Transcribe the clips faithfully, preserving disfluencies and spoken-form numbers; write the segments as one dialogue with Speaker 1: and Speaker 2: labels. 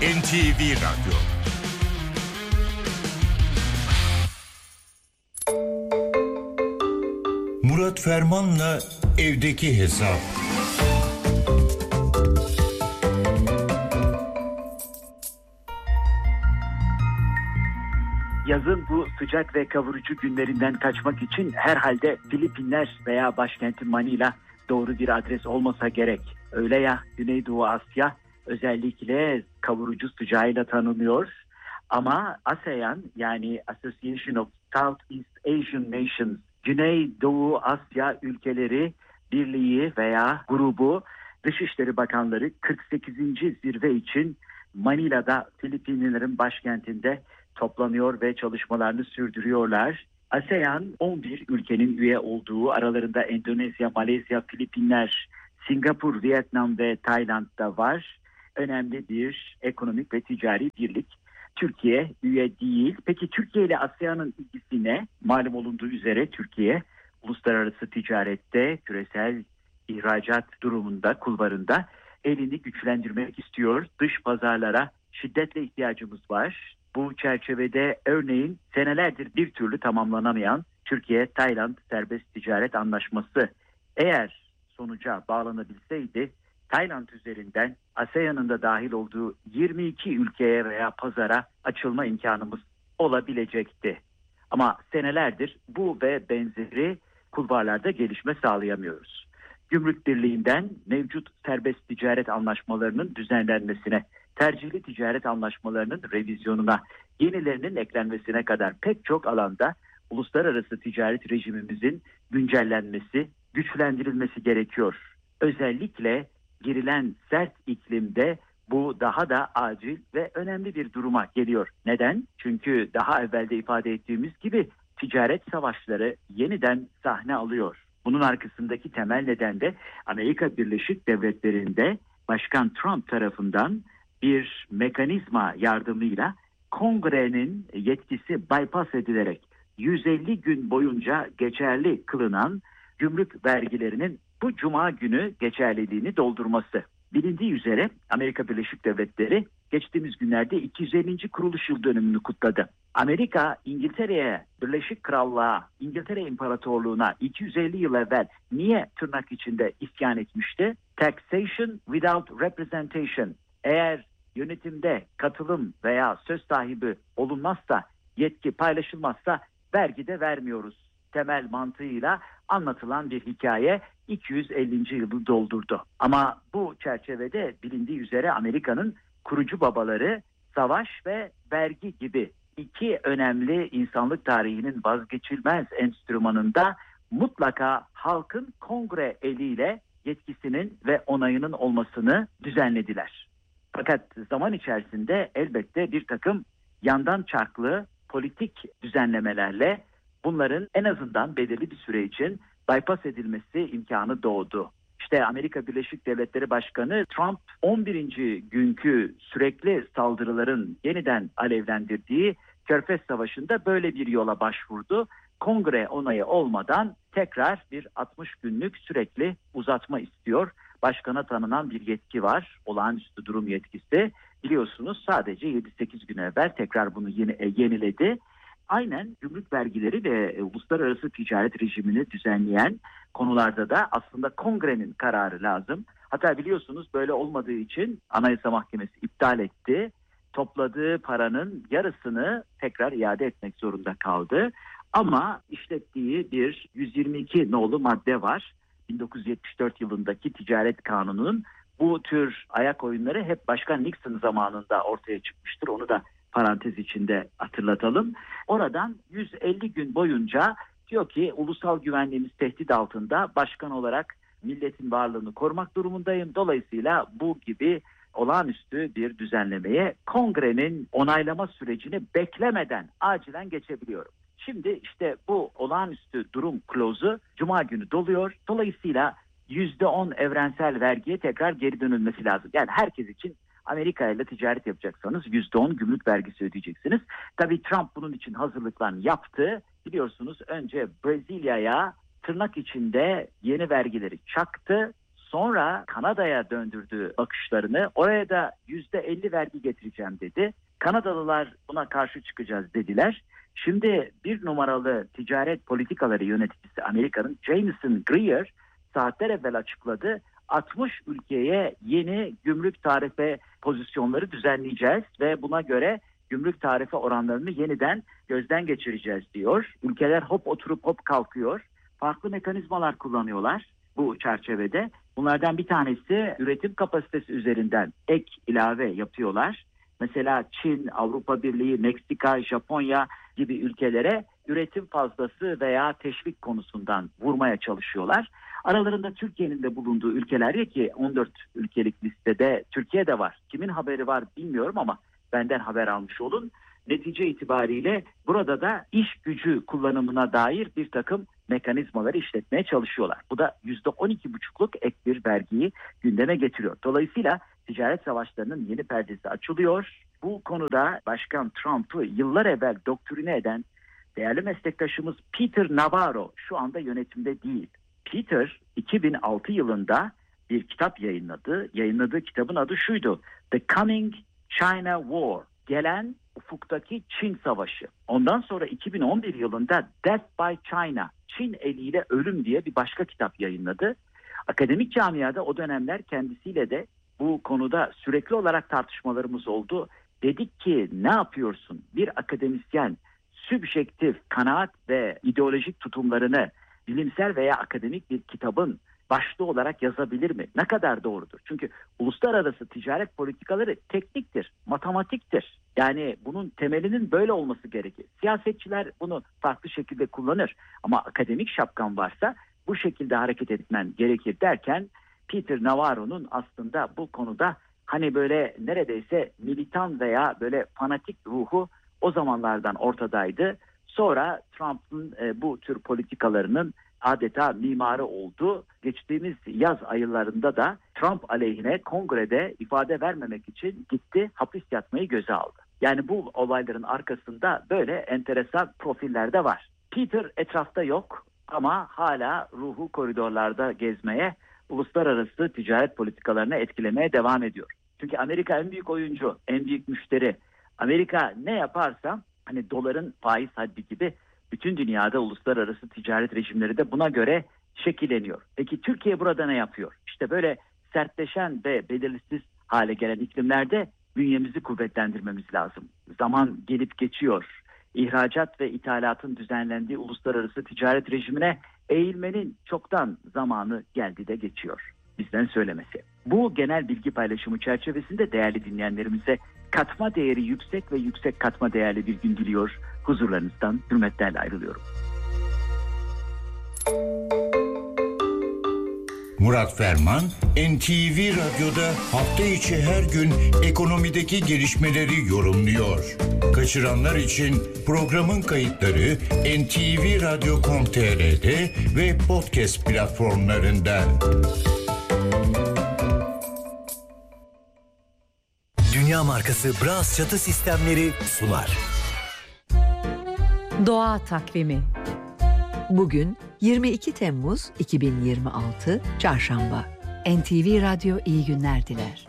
Speaker 1: N T V Radyo. Murat Ferman'la evdeki hesap.
Speaker 2: Yazın bu sıcak ve kavurucu günlerinden kaçmak için herhalde Filipinler veya başkenti Manila doğru bir adres olmasa gerek. Öyle ya, Güneydoğu Asya özellikle kavurucu sıcağıyla tanınıyor. Ama ASEAN, yani Association of Southeast Asian Nations, Güneydoğu Asya Ülkeleri Birliği veya grubu Dışişleri Bakanları kırk sekizinci zirve için Manila'da, Filipinlerin başkentinde toplanıyor ve çalışmalarını sürdürüyorlar. ASEAN on bir ülkenin üye olduğu, aralarında Endonezya, Malezya, Filipinler, Singapur, Vietnam ve Tayland da var. Önemli bir ekonomik ve ticari birlik. Türkiye üye değil. Peki Türkiye ile ASEAN'ın ilgisi ne? Malum olunduğu üzere Türkiye uluslararası ticarette, küresel ihracat durumunda, kulvarında elini güçlendirmek istiyor. Dış pazarlara şiddetle ihtiyacımız var. Bu çerçevede örneğin senelerdir bir türlü tamamlanamayan Türkiye-Tayland serbest ticaret anlaşması eğer sonuca bağlanabilseydi, Tayland üzerinden ASEAN'ın da dahil olduğu yirmi iki ülkeye veya pazara açılma imkanımız olabilecekti. Ama senelerdir bu ve benzeri kulvarlarda gelişme sağlayamıyoruz. Gümrük Birliği'nden mevcut serbest ticaret anlaşmalarının düzenlenmesine, tercihli ticaret anlaşmalarının revizyonuna, yenilerinin eklenmesine kadar pek çok alanda uluslararası ticaret rejimimizin güncellenmesi, güçlendirilmesi gerekiyor. Özellikle girilen sert iklimde bu daha da acil ve önemli bir duruma geliyor. Neden? Çünkü daha evvel de ifade ettiğimiz gibi ticaret savaşları yeniden sahne alıyor. Bunun arkasındaki temel neden de Amerika Birleşik Devletleri'nde Başkan Trump tarafından bir mekanizma yardımıyla Kongre'nin yetkisi bypass edilerek yüz elli gün boyunca geçerli kılınan gümrük vergilerinin bu cuma günü geçerliliğini doldurması. Bilindiği üzere Amerika Birleşik Devletleri geçtiğimiz günlerde iki yüz ellinci kuruluş yıl dönümünü kutladı. Amerika, İngiltere'ye, Birleşik Krallığa, İngiltere İmparatorluğu'na iki yüz elli yıl evvel niye tırnak içinde isyan etmişti? Taxation without representation. Eğer yönetimde katılım veya söz sahibi olunmazsa, yetki paylaşılmazsa vergi de vermiyoruz temel mantığıyla anlatılan bir hikaye iki yüz ellinci yılı doldurdu. Ama bu çerçevede bilindiği üzere Amerika'nın kurucu babaları savaş ve vergi gibi iki önemli insanlık tarihinin vazgeçilmez enstrümanında mutlaka halkın kongre eliyle yetkisinin ve onayının olmasını düzenlediler. Fakat zaman içerisinde elbette bir takım yandan çarklı politik düzenlemelerle bunların en azından belirli bir süre için bypass edilmesi imkanı doğdu. İşte Amerika Birleşik Devletleri Başkanı Trump on birinci günkü sürekli saldırıların yeniden alevlendirdiği Körfez Savaşı'nda böyle bir yola başvurdu. Kongre onayı olmadan tekrar bir altmış günlük sürekli uzatma istiyor. Başkana tanınan bir yetki var, olağanüstü durum yetkisi. Biliyorsunuz sadece yedi sekiz gün evvel tekrar bunu yeni, e, yeniledi. Aynen gümrük vergileri ve e, uluslararası ticaret rejimini düzenleyen konularda da aslında kongrenin kararı lazım. Hatta biliyorsunuz böyle olmadığı için Anayasa Mahkemesi iptal etti. Topladığı paranın yarısını tekrar iade etmek zorunda kaldı. Ama işlettiği bir yüz yirmi iki nolu madde var. bin dokuz yüz yetmiş dört yılındaki ticaret kanununun bu tür ayak oyunları hep Başkan Nixon zamanında ortaya çıkmıştır. Onu da parantez içinde hatırlatalım. Oradan yüz elli gün boyunca diyor ki ulusal güvenliğimiz tehdit altında, başkan olarak milletin varlığını korumak durumundayım. Dolayısıyla bu gibi olağanüstü bir düzenlemeye kongrenin onaylama sürecini beklemeden acilen geçebiliyorum. Şimdi işte bu olağanüstü durum klozu Cuma günü doluyor. Dolayısıyla yüzde on evrensel vergiye tekrar geri dönülmesi lazım. Yani herkes için Amerika ile ticaret yapacaksanız yüzde on gümrük vergisi ödeyeceksiniz. Tabii Trump bunun için hazırlıklarını yaptı. Biliyorsunuz önce Brezilya'ya tırnak içinde yeni vergileri çaktı. Sonra Kanada'ya döndürdü bakışlarını. Oraya da yüzde elli vergi getireceğim dedi. Kanadalılar buna karşı çıkacağız dediler. Şimdi bir numaralı ticaret politikaları yöneticisi Amerika'nın Jameson Greer saatler evvel açıkladı. altmış ülkeye yeni gümrük tarife pozisyonları düzenleyeceğiz ve buna göre gümrük tarife oranlarını yeniden gözden geçireceğiz diyor. Ülkeler hop oturup hop kalkıyor. Farklı mekanizmalar kullanıyorlar bu çerçevede. Bunlardan bir tanesi üretim kapasitesi üzerinden ek ilave yapıyorlar. Mesela Çin, Avrupa Birliği, Meksika, Japonya gibi ülkelere üretim fazlası veya teşvik konusundan vurmaya çalışıyorlar. Aralarında Türkiye'nin de bulunduğu ülkeler ya ki on dört ülkelik listede Türkiye de var. Kimin haberi var bilmiyorum ama benden haber almış olun. Netice itibariyle burada da iş gücü kullanımına dair bir takım mekanizmaları işletmeye çalışıyorlar. Bu da yüzde on iki buçukluk ek bir vergiyi gündeme getiriyor. Dolayısıyla ticaret savaşlarının yeni perdesi açılıyor. Bu konuda Başkan Trump'ı yıllar evvel doktrine eden değerli meslektaşımız Peter Navarro şu anda yönetimde değil. Peter iki bin altı yılında bir kitap yayınladı. Yayınladığı kitabın adı şuydu: The Coming China War. Gelen ufuktaki Çin Savaşı. Ondan sonra iki bin on bir yılında Death by China, Çin eliyle ölüm diye bir başka kitap yayınladı. Akademik camiada o dönemler kendisiyle de bu konuda sürekli olarak tartışmalarımız oldu. Dedik ki ne yapıyorsun? Bir akademisyen sübjektif kanaat ve ideolojik tutumlarını bilimsel veya akademik bir kitabın başlığı olarak yazabilir mi? Ne kadar doğrudur? Çünkü uluslararası ticaret politikaları tekniktir, matematiktir. Yani bunun temelinin böyle olması gerekir. Siyasetçiler bunu farklı şekilde kullanır ama akademik şapkan varsa bu şekilde hareket etmen gerekir derken Peter Navarro'nun aslında bu konuda hani böyle neredeyse militan veya böyle fanatik ruhu o zamanlardan ortadaydı. Sonra Trump'ın e, bu tür politikalarının adeta mimarı oldu. Geçtiğimiz yaz aylarında da Trump aleyhine kongrede ifade vermemek için gitti, hapis yatmayı göze aldı. Yani bu olayların arkasında böyle enteresan profiller de var. Peter etrafta yok ama hala ruhu koridorlarda gezmeye, uluslararası ticaret politikalarını etkilemeye devam ediyor. Çünkü Amerika en büyük oyuncu, en büyük müşteri. Amerika ne yaparsa hani doların faiz haddi gibi bütün dünyada uluslararası ticaret rejimleri de buna göre şekilleniyor. Peki Türkiye burada ne yapıyor? İşte böyle sertleşen ve belirsiz hale gelen iklimlerde bünyemizi kuvvetlendirmemiz lazım. Zaman gelip geçiyor. İhracat ve ithalatın düzenlendiği uluslararası ticaret rejimine eğilmenin çoktan zamanı geldi de geçiyor. Bizden söylemesi. Bu genel bilgi paylaşımı çerçevesinde değerli dinleyenlerimize katma değeri yüksek ve yüksek katma değerli bir gün diliyor. Huzurlarınızdan hürmetlerle ayrılıyorum.
Speaker 1: Murat Ferman, N T V Radyo'da hafta içi her gün ekonomideki gelişmeleri yorumluyor. Kaçıranlar için programın kayıtları en te ve radyo nokta com nokta te r'de ve podcast platformlarında.
Speaker 3: Dünya markası Bras çatı sistemleri sunar.
Speaker 4: Doğa takvimi. Bugün yirmi iki Temmuz iki bin yirmi altı Çarşamba. N T V Radyo iyi günler diler.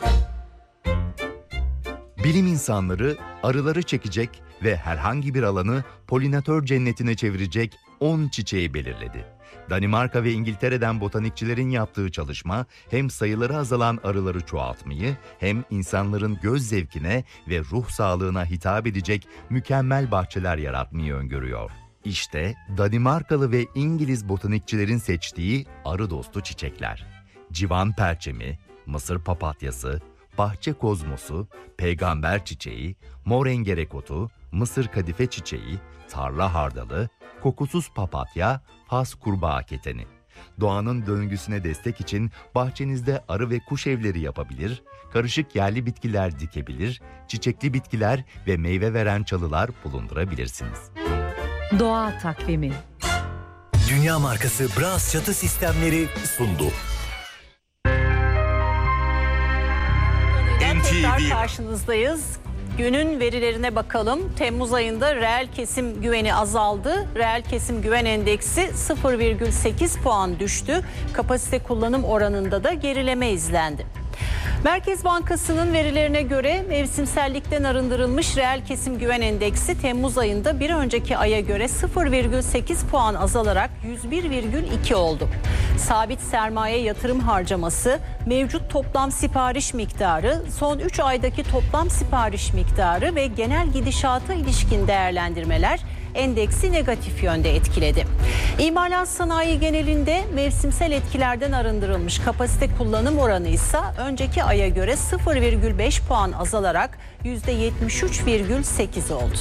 Speaker 5: Bilim insanları arıları çekecek ve herhangi bir alanı polinatör cennetine çevirecek on çiçeği belirledi. Danimarka ve İngiltere'den botanikçilerin yaptığı çalışma hem sayıları azalan arıları çoğaltmayı hem insanların göz zevkine ve ruh sağlığına hitap edecek mükemmel bahçeler yaratmayı öngörüyor. İşte Danimarkalı ve İngiliz botanikçilerin seçtiği arı dostu çiçekler. Civan perçemi, mısır papatyası, bahçe kozmosu, peygamber çiçeği, mor engerekotu, mısır kadife çiçeği, tarla hardalı, kokusuz papatya, Fas kurbağa keteni. Doğanın döngüsüne destek için bahçenizde arı ve kuş evleri yapabilir, karışık yerli bitkiler dikebilir, çiçekli bitkiler ve meyve veren çalılar bulundurabilirsiniz.
Speaker 4: Doğa takvimi.
Speaker 3: Dünya markası Bras çatı sistemleri sundu.
Speaker 1: N T V
Speaker 6: Tekrar karşınızdayız. Günün verilerine bakalım. Temmuz ayında reel kesim güveni azaldı. Reel kesim güven endeksi sıfır virgül sekiz puan düştü. Kapasite kullanım oranında da gerileme izlendi. Merkez Bankası'nın verilerine göre mevsimsellikten arındırılmış reel kesim güven endeksi Temmuz ayında bir önceki aya göre sıfır virgül sekiz puan azalarak yüz bir virgül iki oldu. Sabit sermaye yatırım harcaması, mevcut toplam sipariş miktarı, son üç aydaki toplam sipariş miktarı ve genel gidişata ilişkin değerlendirmeler endeksi negatif yönde etkiledi. İmalat sanayi genelinde mevsimsel etkilerden arındırılmış kapasite kullanım oranı ise önceki aya göre sıfır virgül beş puan azalarak yüzde yetmiş üç virgül sekiz oldu.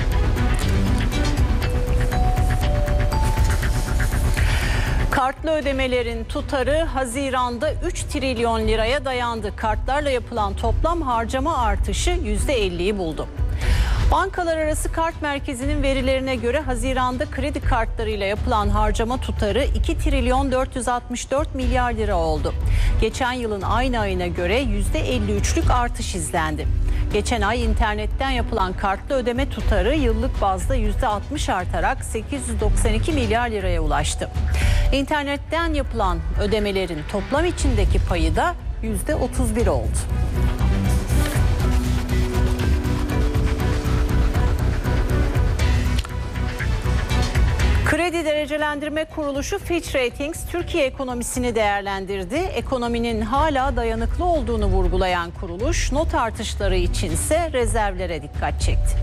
Speaker 6: Kartlı ödemelerin tutarı Haziran'da üç trilyon liraya dayandı. Kartlarla yapılan toplam harcama artışı yüzde elliyi buldu. Bankalar Arası Kart Merkezi'nin verilerine göre Haziran'da kredi kartlarıyla yapılan harcama tutarı iki trilyon dört yüz altmış dört milyar lira oldu. Geçen yılın aynı ayına göre yüzde elli üçlük artış izlendi. Geçen ay internetten yapılan kartlı ödeme tutarı yıllık bazda yüzde altmış artarak sekiz yüz doksan iki milyar liraya ulaştı. İnternetten yapılan ödemelerin toplam içindeki payı da yüzde otuz bir oldu. Kredi Derecelendirme Kuruluşu Fitch Ratings Türkiye ekonomisini değerlendirdi. Ekonominin hala dayanıklı olduğunu vurgulayan kuruluş, not artışları içinse rezervlere dikkat çekti.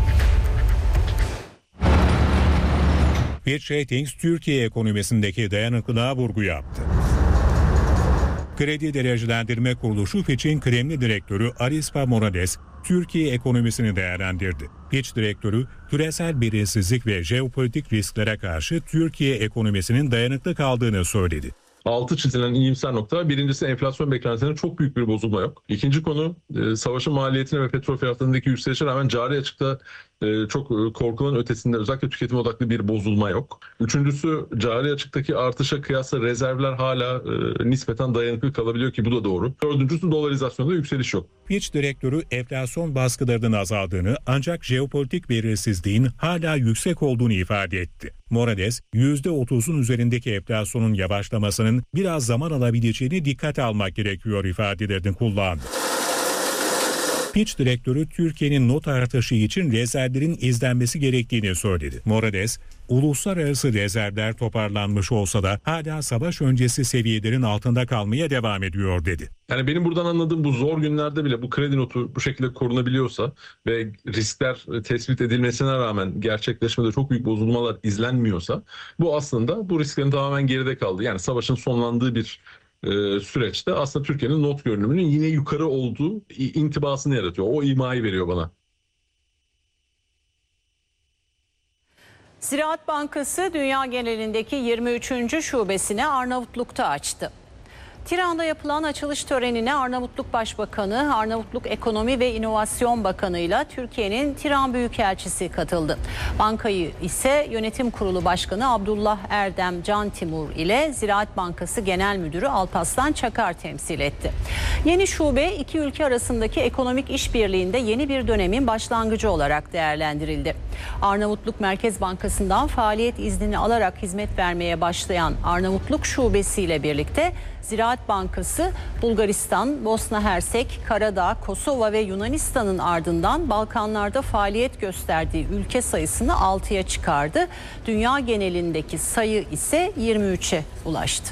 Speaker 7: Fitch Ratings Türkiye ekonomisindeki dayanıklılığa vurgu yaptı. Kredi Derecelendirme Kuruluşu Fitch'in kıdemli direktörü Arispa Morales, Türkiye ekonomisini değerlendirdi. Fitch direktörü, küresel belirsizlik ve jeopolitik risklere karşı Türkiye ekonomisinin dayanıklı kaldığını söyledi.
Speaker 8: Altı çizilen iyimser nokta, birincisi enflasyon beklentilerinde çok büyük bir bozulma yok. İkinci konu, savaşın maliyetine ve petrol fiyatlarındaki yükselişe rağmen cari açıkta çok korkulan ötesinde özellikle tüketim odaklı bir bozulma yok. Üçüncüsü, cari açıktaki artışa kıyasla rezervler hala nispeten dayanıklı kalabiliyor ki bu da doğru. Dördüncüsü, dolarizasyonda yükseliş yok.
Speaker 7: Fitch direktörü enflasyon baskılarının azaldığını ancak jeopolitik belirsizliğin hala yüksek olduğunu ifade etti. Morales, yüzde otuzun üzerindeki enflasyonun yavaşlamasının biraz zaman alabileceğini dikkate almak gerekiyor ifadelerini kullandı. Fitch direktörü Türkiye'nin not artışı için rezervlerin izlenmesi gerektiğini söyledi. Morales, uluslararası rezervler toparlanmış olsa da hala savaş öncesi seviyelerin altında kalmaya devam ediyor dedi.
Speaker 8: Yani benim buradan anladığım, bu zor günlerde bile bu kredi notu bu şekilde korunabiliyorsa ve riskler tespit edilmesine rağmen gerçekleşmede çok büyük bozulmalar izlenmiyorsa, bu aslında bu risklerin tamamen geride kaldı. Yani savaşın sonlandığı bir süreçte aslında Türkiye'nin not görünümünün yine yukarı olduğu intibasını yaratıyor. O imayı veriyor bana.
Speaker 6: Ziraat Bankası dünya genelindeki yirmi üçüncü şubesini Arnavutluk'ta açtı. Tiran'da yapılan açılış törenine Arnavutluk Başbakanı, Arnavutluk Ekonomi ve İnovasyon Bakanı ile Türkiye'nin Tiran Büyükelçisi katıldı. Bankayı ise Yönetim Kurulu Başkanı Abdullah Erdem Can Timur ile Ziraat Bankası Genel Müdürü Alparslan Çakar temsil etti. Yeni şube iki ülke arasındaki ekonomik işbirliğinde yeni bir dönemin başlangıcı olarak değerlendirildi. Arnavutluk Merkez Bankası'ndan faaliyet iznini alarak hizmet vermeye başlayan Arnavutluk Şubesi ile birlikte Ziraat Bankası Bulgaristan, Bosna Hersek, Karadağ, Kosova ve Yunanistan'ın ardından Balkanlarda faaliyet gösterdiği ülke sayısını altıya çıkardı. Dünya genelindeki sayı ise yirmi üçe ulaştı.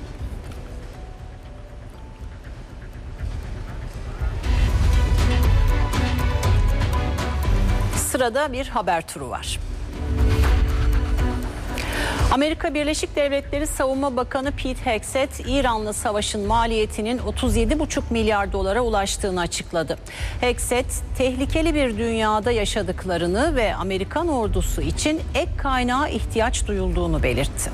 Speaker 6: Sırada bir haber turu var. Amerika Birleşik Devletleri Savunma Bakanı Pete Hegseth, İran'la savaşın maliyetinin otuz yedi buçuk milyar dolara ulaştığını açıkladı. Hegseth, tehlikeli bir dünyada yaşadıklarını ve Amerikan ordusu için ek kaynağa ihtiyaç duyulduğunu belirtti.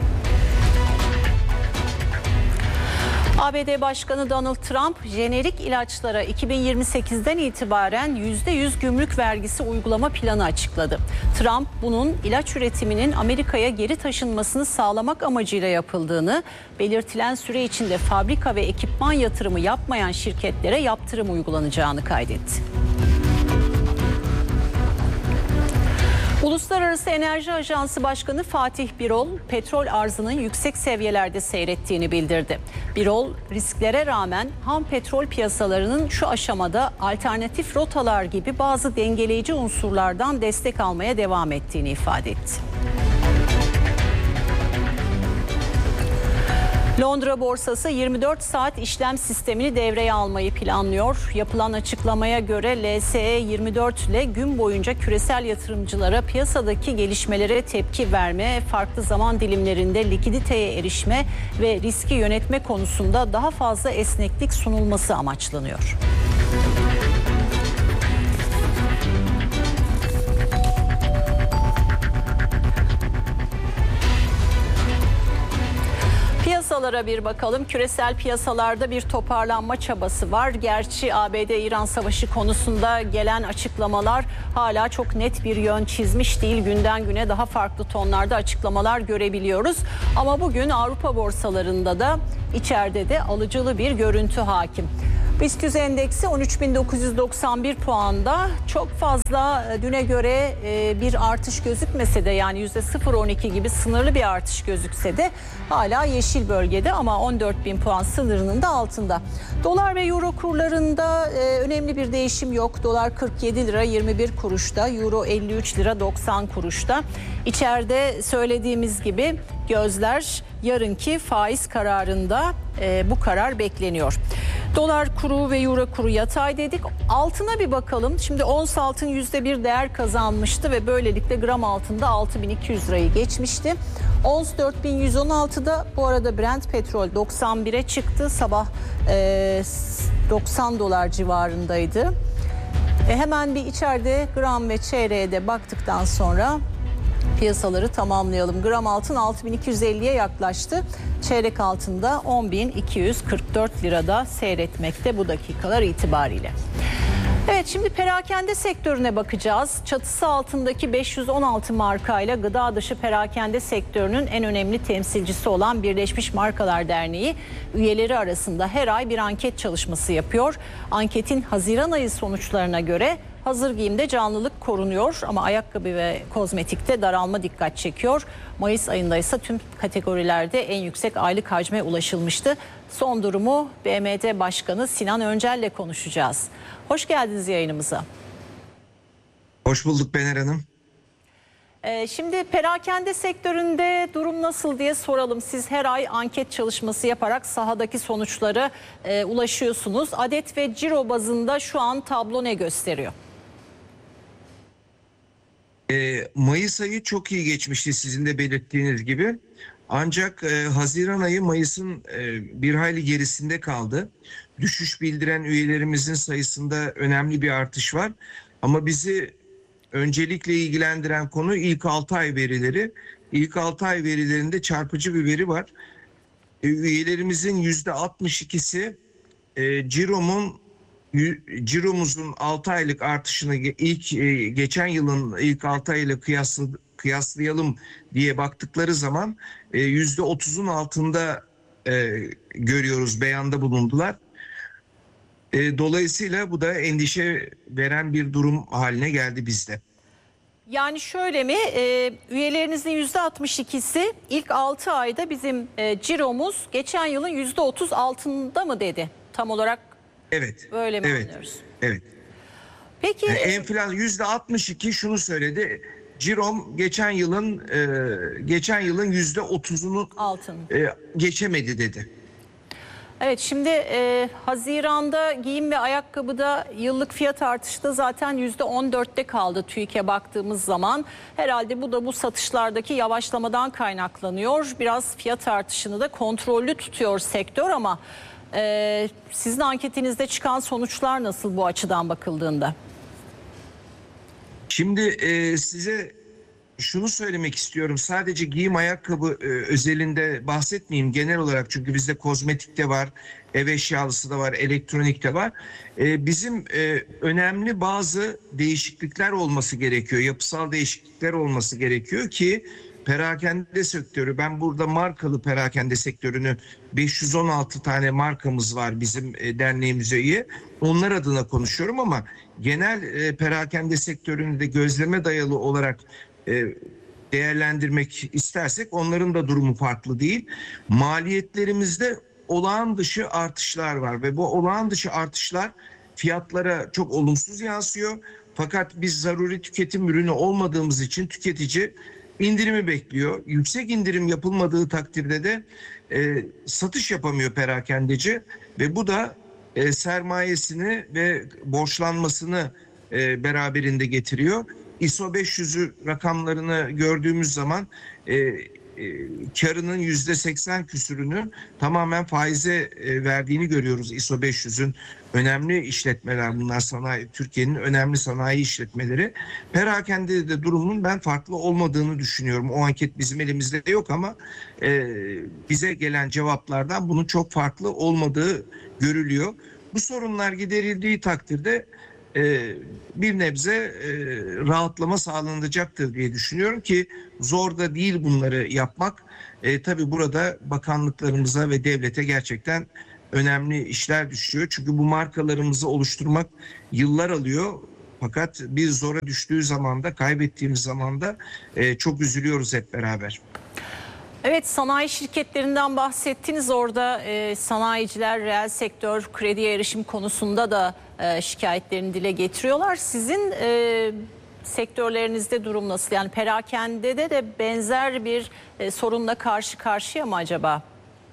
Speaker 6: A B D Başkanı Donald Trump, jenerik ilaçlara iki bin yirmi sekizden itibaren yüzde yüz gümrük vergisi uygulama planı açıkladı. Trump, bunun ilaç üretiminin Amerika'ya geri taşınmasını sağlamak amacıyla yapıldığını, belirtilen süre içinde fabrika ve ekipman yatırımı yapmayan şirketlere yaptırım uygulanacağını kaydetti. Uluslararası Enerji Ajansı Başkanı Fatih Birol, petrol arzının yüksek seviyelerde seyrettiğini bildirdi. Birol, risklere rağmen ham petrol piyasalarının şu aşamada alternatif rotalar gibi bazı dengeleyici unsurlardan destek almaya devam ettiğini ifade etti. Londra borsası yirmi dört saat işlem sistemini devreye almayı planlıyor. Yapılan açıklamaya göre L S E yirmi dört ile gün boyunca küresel yatırımcılara piyasadaki gelişmelere tepki verme, farklı zaman dilimlerinde likiditeye erişme ve riski yönetme konusunda daha fazla esneklik sunulması amaçlanıyor. Piyasalara bir bakalım. Küresel piyasalarda bir toparlanma çabası var. Gerçi A B D-İran savaşı konusunda gelen açıklamalar hala çok net bir yön çizmiş değil. Günden güne daha farklı tonlarda açıklamalar görebiliyoruz. Ama bugün Avrupa borsalarında da içeride de alıcılı bir görüntü hakim. BIST endeksi on üç bin dokuz yüz doksan bir puanda, çok fazla düne göre bir artış gözükmese de, yani yüzde sıfır virgül on iki gibi sınırlı bir artış gözükse de hala yeşil bölgede ama on dört bin puan sınırının da altında. Dolar ve euro kurlarında önemli bir değişim yok. Dolar kırk yedi lira yirmi bir kuruşta, euro elli üç lira doksan kuruşta. İçeride söylediğimiz gibi gözler yarınki faiz kararında, e, bu karar bekleniyor. Dolar kuru ve euro kuru yatay dedik. Altına bir bakalım. Şimdi ons altın yüzde bir değer kazanmıştı ve böylelikle gram altında altı bin iki yüz lirayı geçmişti. Ons dört bin yüz on altıda, bu arada Brent petrol doksan bire çıktı. Sabah e, doksan dolar civarındaydı. E, hemen bir içeride gram ve çeyreğe de baktıktan sonra piyasaları tamamlayalım. Gram altın altı bin iki yüz elliye yaklaştı. Çeyrek altında on bin iki yüz kırk dört lirada seyretmekte bu dakikalar itibariyle. Evet, şimdi perakende sektörüne bakacağız. Çatısı altındaki beş yüz on altı markayla gıda dışı perakende sektörünün en önemli temsilcisi olan Birleşmiş Markalar Derneği üyeleri arasında her ay bir anket çalışması yapıyor. Anketin Haziran ayı sonuçlarına göre hazır giyimde canlılık korunuyor ama ayakkabı ve kozmetikte daralma dikkat çekiyor. Mayıs ayında ise tüm kategorilerde en yüksek aylık hacme ulaşılmıştı. Son durumu B M D Başkanı Sinan Öncel ile konuşacağız. Hoş geldiniz yayınımıza.
Speaker 9: Hoş bulduk Bener Hanım.
Speaker 6: Ee, şimdi perakende sektöründe durum nasıl diye soralım. Siz her ay anket çalışması yaparak sahadaki sonuçlara e, ulaşıyorsunuz. Adet ve ciro bazında şu an tablo ne gösteriyor?
Speaker 9: Ee, Mayıs ayı çok iyi geçmişti sizin de belirttiğiniz gibi. Ancak e, Haziran ayı Mayıs'ın e, bir hayli gerisinde kaldı. Düşüş bildiren üyelerimizin sayısında önemli bir artış var. Ama bizi öncelikle ilgilendiren konu ilk altı ay verileri. İlk altı ay verilerinde çarpıcı bir veri var. E, üyelerimizin yüzde altmış ikisi e, ciromun ciromuzun altı aylık artışını ilk e, geçen yılın ilk altı ayıyla kıyasla, kıyaslayalım diye baktıkları zaman e, yüzde otuzun altında e, görüyoruz, beyanda bulundular. E, dolayısıyla bu da endişe veren bir durum haline geldi bizde.
Speaker 6: Yani şöyle mi, e, üyelerinizin yüzde altmış ikisi ilk altı ayda bizim e, ciromuz geçen yılın yüzde otuz altında mı dedi? Tam olarak
Speaker 9: evet.
Speaker 6: Böyle mi
Speaker 9: evet,
Speaker 6: anlıyoruz?
Speaker 9: Evet.
Speaker 6: Peki.
Speaker 9: Yani enflasyon yüzde altmış iki şunu söyledi. Cirom geçen yılın e, geçen yılın yüzde otuzunu
Speaker 6: altın
Speaker 9: e, geçemedi dedi.
Speaker 6: Evet, şimdi e, Haziran'da giyim ve ayakkabıda yıllık fiyat artışı da zaten yüzde on dörtte kaldı TÜİK'e baktığımız zaman. Herhalde bu da bu satışlardaki yavaşlamadan kaynaklanıyor. Biraz fiyat artışını da kontrollü tutuyor sektör ama e, sizin anketinizde çıkan sonuçlar nasıl bu açıdan bakıldığında?
Speaker 9: Şimdi e, size şunu söylemek istiyorum. Sadece giyim ayakkabı e, özelinde bahsetmeyeyim genel olarak. Çünkü bizde kozmetik de var, ev eşyalısı da var, elektronik de var. E, bizim e, önemli bazı değişiklikler olması gerekiyor. Yapısal değişiklikler olması gerekiyor ki perakende sektörü, ben burada markalı perakende sektörünü beş yüz on altı tane markamız var bizim e, derneğimize üye. Onlar adına konuşuyorum ama genel e, perakende sektöründe gözleme dayalı olarak e, değerlendirmek istersek onların da durumu farklı değil. Maliyetlerimizde olağan dışı artışlar var ve bu olağan dışı artışlar fiyatlara çok olumsuz yansıyor. Fakat biz zaruri tüketim ürünü olmadığımız için tüketici indirimi bekliyor. Yüksek indirim yapılmadığı takdirde de e, satış yapamıyor perakendeci ve bu da e, sermayesini ve borçlanmasını e, beraberinde getiriyor. I S O beş yüzü rakamlarını gördüğümüz zaman e, e, karının yüzde seksen küsürünü tamamen faize e, verdiğini görüyoruz. I S O beş yüzün önemli işletmeler bunlar, sanayi, Türkiye'nin önemli sanayi işletmeleri. Perakende de durumun ben farklı olmadığını düşünüyorum. O anket bizim elimizde de yok ama e, bize gelen cevaplardan bunun çok farklı olmadığı görülüyor. Bu sorunlar giderildiği takdirde e, bir nebze e, rahatlama sağlanacaktır diye düşünüyorum ki zor da değil bunları yapmak. E, tabii burada bakanlıklarımıza ve devlete gerçekten önemli işler düşüyor. Çünkü bu markalarımızı oluşturmak yıllar alıyor. Fakat bir zora düştüğü zaman da, kaybettiğimiz zaman da e, çok üzülüyoruz hep beraber.
Speaker 6: Evet, sanayi şirketlerinden bahsettiniz. Orada e, sanayiciler, reel sektör, krediye erişim konusunda da e, şikayetlerini dile getiriyorlar. Sizin e, sektörlerinizde durum nasıl? Yani perakendede de benzer bir e, sorunla karşı karşıya mı acaba?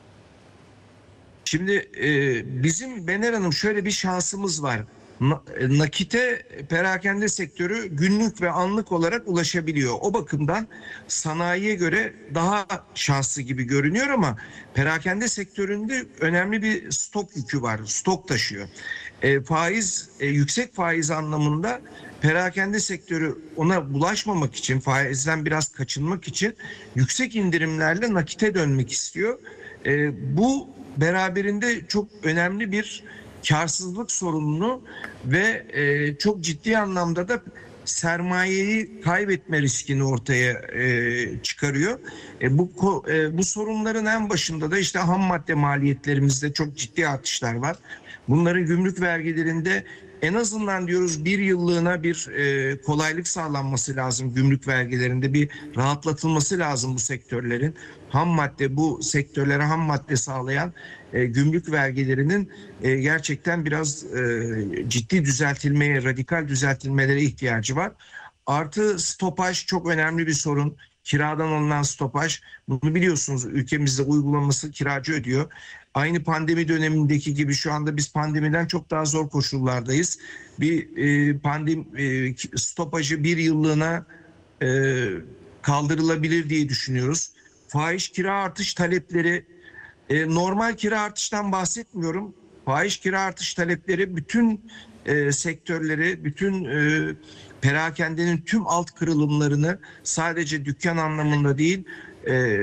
Speaker 9: Şimdi e, bizim Bener Hanım şöyle bir şansımız var. Na, nakite perakende sektörü günlük ve anlık olarak ulaşabiliyor. O bakımdan sanayiye göre daha şanslı gibi görünüyor ama perakende sektöründe önemli bir stok yükü var. Stok taşıyor. E, faiz, e, yüksek faiz anlamında perakende sektörü ona bulaşmamak için, faizden biraz kaçınmak için yüksek indirimlerle nakite dönmek istiyor. E, bu beraberinde çok önemli bir karsızlık sorununu ve e, çok ciddi anlamda da sermayeyi kaybetme riskini ortaya e, çıkarıyor. E, bu e, bu sorunların en başında da işte ham madde maliyetlerimizde çok ciddi artışlar var. Bunların gümrük vergilerinde en azından diyoruz bir yıllığına bir e, kolaylık sağlanması lazım. Gümrük vergilerinde bir rahatlatılması lazım bu sektörlerin. Ham madde, bu sektörlere ham madde sağlayan e, gümrük vergilerinin e, gerçekten biraz e, ciddi düzeltilmeye, radikal düzeltilmelere ihtiyacı var. Artı stopaj çok önemli bir sorun. Kiradan alınan stopaj, bunu biliyorsunuz ülkemizde uygulaması kiracı ödüyor. Aynı pandemi dönemindeki gibi şu anda biz pandemiden çok daha zor koşullardayız. Bir e, pandemi e, stopajı bir yıllığına e, kaldırılabilir diye düşünüyoruz. Fahiş kira artış talepleri, e, normal kira artıştan bahsetmiyorum. Fahiş kira artış talepleri bütün e, sektörleri, bütün e, perakendenin tüm alt kırılımlarını sadece dükkan anlamında değil, e,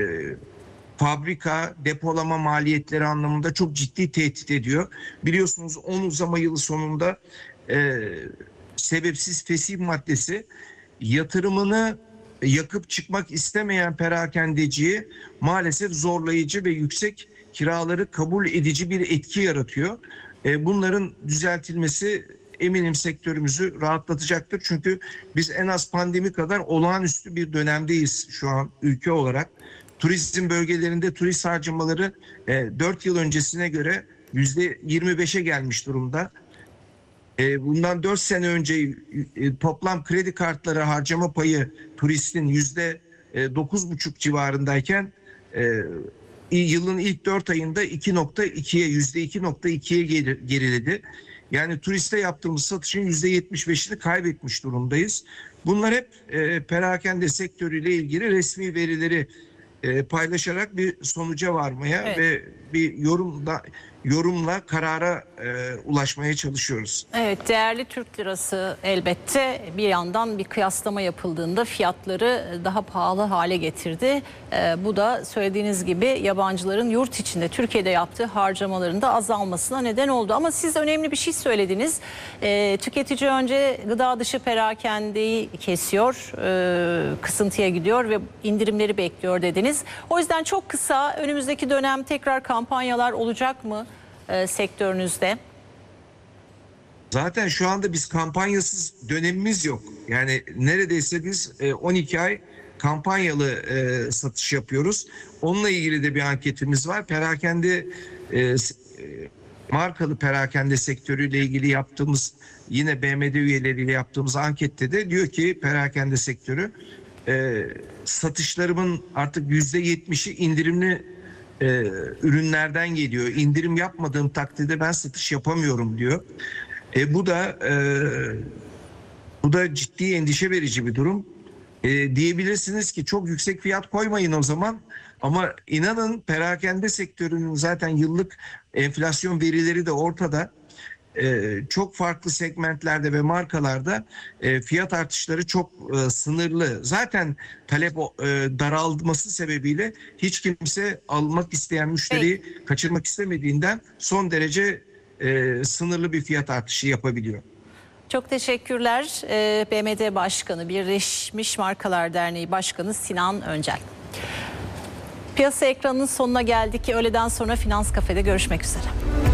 Speaker 9: fabrika, depolama maliyetleri anlamında çok ciddi tehdit ediyor. Biliyorsunuz on uzama yılı sonunda e, sebepsiz fesih maddesi yatırımını yakıp çıkmak istemeyen perakendeciyi maalesef zorlayıcı ve yüksek kiraları kabul edici bir etki yaratıyor. E, bunların düzeltilmesi eminim sektörümüzü rahatlatacaktır. Çünkü biz en az pandemi kadar olağanüstü bir dönemdeyiz şu an ülke olarak. Turizm bölgelerinde turist harcamaları e, dört yıl öncesine göre yüzde yirmi beşe gelmiş durumda. E, bundan dört sene önce e, toplam kredi kartları harcama payı turistin yüzde dokuz buçuk civarındayken e, yılın ilk dört ayında iki nokta ikiye yüzde iki nokta ikiye geriledi. Yani turiste yaptığımız satışın yüzde yetmiş beşini kaybetmiş durumdayız. Bunlar hep e, perakende sektörüyle ilgili resmi verileri e, paylaşarak bir sonuca varmaya evet. ve bir yorumla yorumla karara e, ulaşmaya çalışıyoruz.
Speaker 6: Evet, değerli Türk lirası elbette bir yandan bir kıyaslama yapıldığında fiyatları daha pahalı hale getirdi. E, bu da söylediğiniz gibi yabancıların yurt içinde Türkiye'de yaptığı harcamaların da azalmasına neden oldu. Ama siz önemli bir şey söylediniz. E, tüketici önce gıda dışı perakendeyi kesiyor, e, kısıntıya gidiyor ve indirimleri bekliyor dediniz. O yüzden çok kısa önümüzdeki dönem tekrar kampanyalar olacak mı e, sektörünüzde?
Speaker 9: Zaten şu anda biz kampanyasız dönemimiz yok. Yani neredeyse biz on iki ay kampanyalı e, satış yapıyoruz. Onunla ilgili de bir anketimiz var. Perakende e, markalı perakende sektörüyle ilgili yaptığımız, yine B M D üyeleriyle yaptığımız ankette de diyor ki perakende sektörü e, satışlarımın artık yüzde yetmişi indirimli e, ürünlerden geliyor. İndirim yapmadığım takdirde ben satış yapamıyorum diyor. E, bu da e, bu da ciddi endişe verici bir durum. E, diyebilirsiniz ki çok yüksek fiyat koymayın o zaman. Ama inanın perakende sektörünün zaten yıllık enflasyon verileri de ortada. E, çok farklı segmentlerde ve markalarda e, fiyat artışları çok e, sınırlı. Zaten talep e, daralması sebebiyle hiç kimse almak isteyen müşteriyi Peki. kaçırmak istemediğinden son derece e, sınırlı bir fiyat artışı yapabiliyor.
Speaker 6: Çok teşekkürler. E, B M D Başkanı, Birleşmiş Markalar Derneği Başkanı Sinan Öncel. Piyasa ekranının sonuna geldik. Öğleden sonra Finans Kafe'de görüşmek üzere.